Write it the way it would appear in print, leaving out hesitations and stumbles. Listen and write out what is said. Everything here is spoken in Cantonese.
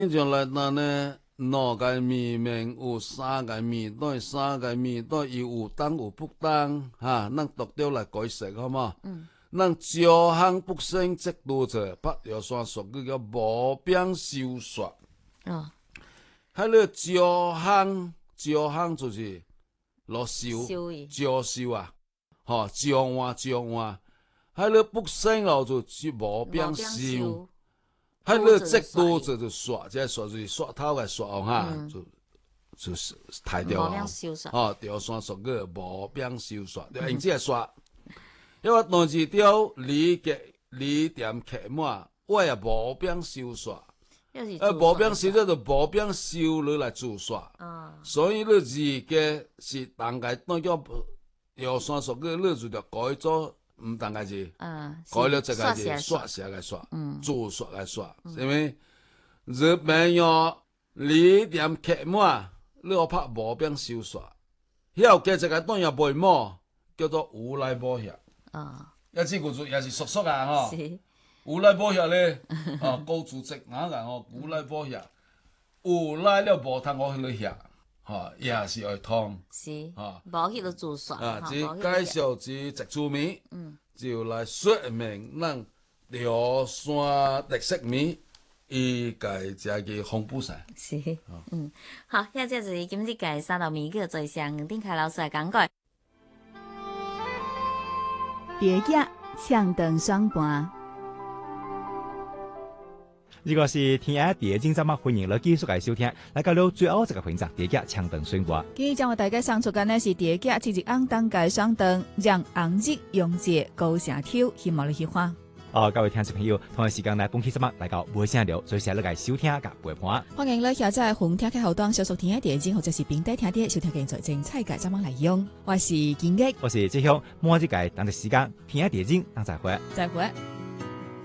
像来那呢，两个面面有三个面对，三个面对伊有当有不当哈，咱独条来解释好嘛？咱招行不生制度者，北药山俗语叫无柄收煞。迄个招行就是落收招收啊，吼招换。迄个不生哦，就是无柄收。迄个制度就是煞，即煞就是煞头个煞哈，就是抬掉啊。吼，潮山俗语无柄收煞，就用这个煞。因为当时条离店客满，我也无柄收煞。无柄收这就无柄收落来自煞。所以你字家是大概当叫潮山俗语，你就着改做。唔同个字，改了这个字，刷写个刷，做刷个刷，是咪？日本用离店客满，你要拍无柄收刷，遐加一个段也袂满，叫做无赖保险。一这个字也是熟熟啊，吼。无赖保险咧，高主席哪个吼？无赖保险，有赖了无通我去了遐。也是会通， 是，无去到自刷。 只介绍只直出面，就来说明咱潮山特色面，伊个这个红布衫。 是，好，遐这就是今日个三道面叫做上顶开老师来讲过。 蝶仔呛灯双盘。 如果是天下第一精，咱们歡迎你繼續嚟收聽，嚟到了最後一個環節，第一搶燈宣佈。 今日將為大家送出嘅呢是第一節節紅燈嘅雙燈，讓紅日永結高聲跳，希望你喜歡。 各位聽眾朋友，同一時間嚟本期節目嚟到無聲聊，最時嚟嚟收聽甲陪伴。 歡迎你下載紅聽嘅後端，小屬天下第一精或者是平底聽啲收聽嘅最精彩嘅，怎麼嚟用？我是建益， 我是志雄，每一個當嘅時間，天下第一精，當再會。 再會。